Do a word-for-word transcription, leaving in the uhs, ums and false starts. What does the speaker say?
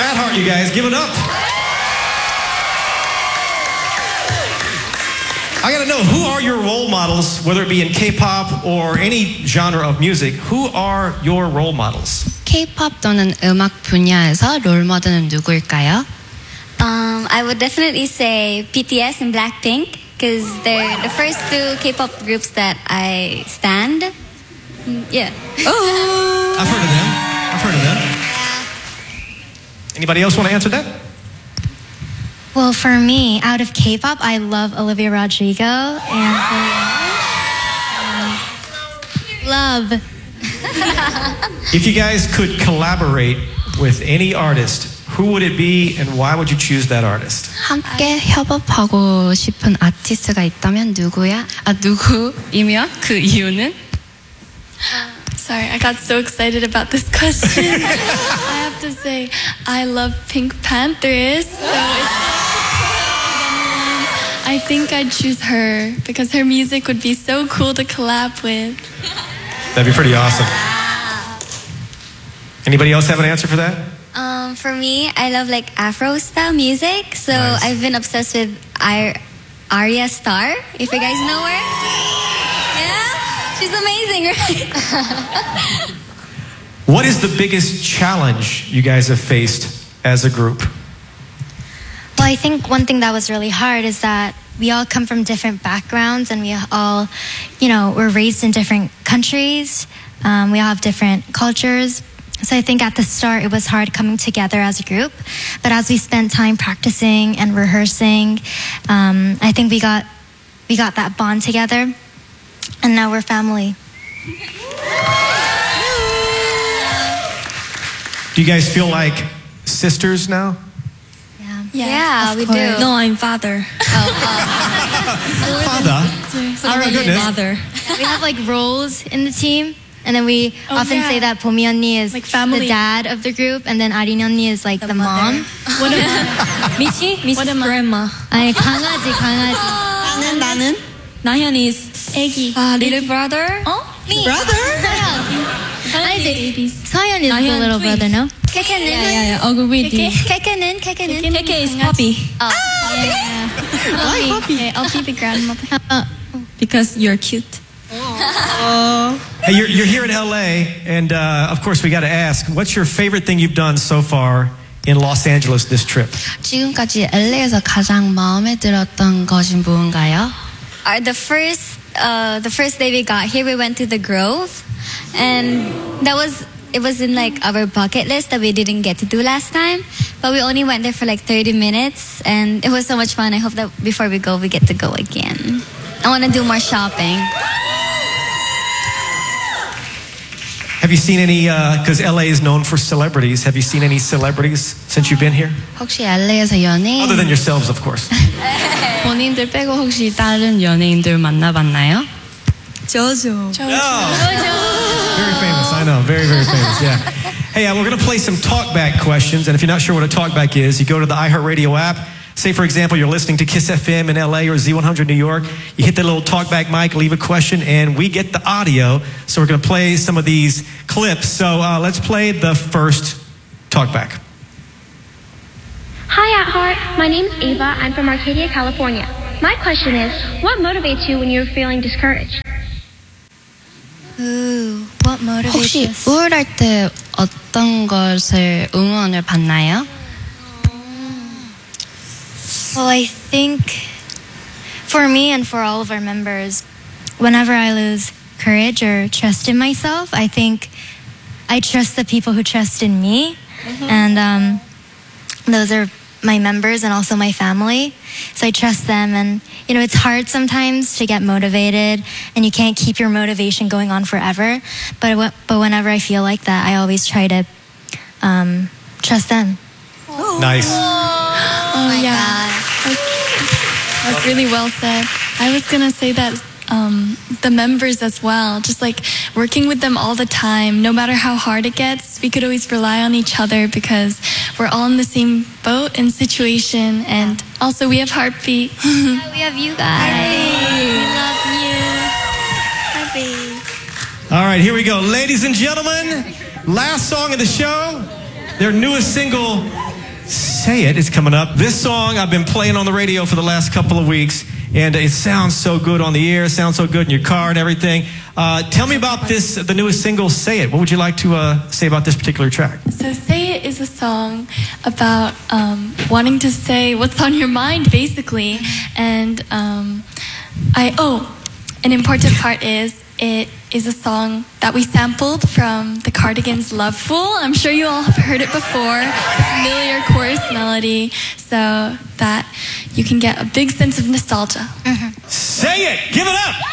Bad Heart, you guys. Give it up. I gotta know, who are your role models, whether it be in K-pop or any genre of music? Who are your role models? K-pop 또는 음악 분야에서 롤 모델은 누구일까요? Um, I would definitely say B T S and Blackpink because they're the first two K-pop groups that I stand. Mm, yeah. Oh. I've heard of them. I've heard of them. Anybody else want to answer that? Well, for me, out of K-pop, I love Olivia Rodrigo and um, love. If you guys could collaborate with any artist, who would it be and why would you choose that artist? 함께 협업하고 싶은 아티스트가 있다면 누구야? 아, 누구이며 그 이유는? Sorry, I got so excited about this question. I have to say, I love Pink Panthers. So if I think I'd choose her because her music would be so cool to collab with. That'd be pretty awesome. Anybody else have an answer for that? Um, for me, I love like Afro style music, so nice. I've been obsessed with Ar- Arya Starr. If you guys know her, yeah, she's amazing, right? What is the biggest challenge you guys have faced as a group? Well, I think one thing that was really hard is that we all come from different backgrounds and we all, you know, were raised in different countries. Um, we all have different cultures. So I think at the start it was hard coming together as a group. But as we spent time practicing and rehearsing, um, I think we got we got that bond together. And now we're family. Do you guys feel like sisters now? Yeah, yeah we do. No, I'm father. Oh, uh. Father? Oh my goodness. Father. We have like roles in the team. And then we oh, often yeah. say that Bomi 언니 is like the dad of the group, and then Arin 언니 is like the, the mom. What am I? Michi? Michi's grandma. 아니 강아지 강아지. 나는 나는 나현 is 애기. 아, little brother. 어? Me. Brother? 아니지. 서현 is the little brother, no? 케케는. Yeah, yeah, yeah. Oguridi. 케케는 케케는. Keke is puppy. Oh, yeah. Why puppy? Okay, I'll be the grandmother. Uh, because you're cute. Oh. Hey, you're, you're here in L A, and uh, of course we got to ask, what's your favorite thing you've done so far in Los Angeles this trip? 지금까지 엘에이에서 가장 마음에 들었던 것이 무언가요? Uh, the first, uh, the first day we got here, we went to the Grove, and that was it was in like our bucket list that we didn't get to do last time, but we only went there for like thirty minutes, and it was so much fun. I hope that before we go, we get to go again. I want to do more shopping. Have you seen any, because uh, L A is known for celebrities, have you seen any celebrities since you've been here? 혹시 엘에이에서 연예인? Other than yourselves, of course. 본인들 빼고 혹시 다른 연예인들 만나봤나요? 조조. 조조. Oh. Very famous, I know, very, very famous, yeah. Hey, uh, we're going to play some talkback questions, and if you're not sure what a talkback is, you go to the iHeartRadio app. Say, for example, you're listening to Kiss F M in L A or Z one hundred New York. You hit that little talkback mic, leave a question, and we get the audio. So we're going to play some of these clips. So uh, let's play the first talkback. Hi, at heart. My name's Ava. I'm from Arcadia, California. My question is, what motivates you when you're feeling discouraged? Ooh, what motivates 혹시 us? 우울할 때 어떤 것을 응원을 받나요? Well, I think for me and for all of our members, whenever I lose courage or trust in myself, I think I trust the people who trust in me. Mm-hmm. And um, those are my members and also my family. So I trust them. And, you know, it's hard sometimes to get motivated and you can't keep your motivation going on forever. But, but whenever I feel like that, I always try to um, trust them. Oh. Nice. Oh, oh yeah. God. That's really well said. I was going to say that um, the members as well, just like working with them all the time, no matter how hard it gets, we could always rely on each other because we're all in the same boat and situation. And also we have Heartbeat. Yeah, we have you guys. We love you. Heartbeat. All right, here we go. Ladies and gentlemen, last song of the show, their newest single, Say It is coming up. This song I've been playing on the radio for the last couple of weeks, and it sounds so good on the air, sounds so good in your car and everything. Uh, tell me about this, the newest single, Say It. What would you like to uh, say about this particular track? So Say It is a song about um, wanting to say what's on your mind, basically. And um, I, oh, an important part is it is a song that we sampled from the Cardigans' Love Fool. I'm sure you all have heard it before, a familiar chorus melody, so that you can get a big sense of nostalgia. Say it! Give it up!